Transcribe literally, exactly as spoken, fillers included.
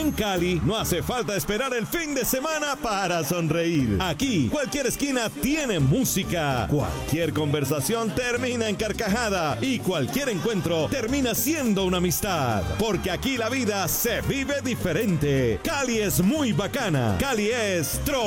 En Cali no hace falta esperar el fin de semana para sonreír. Aquí, cualquier esquina tiene música, cualquier conversación termina en carcajada y cualquier encuentro termina siendo una amistad. Porque aquí la vida se vive diferente. Cali es muy bacana. Cali es tro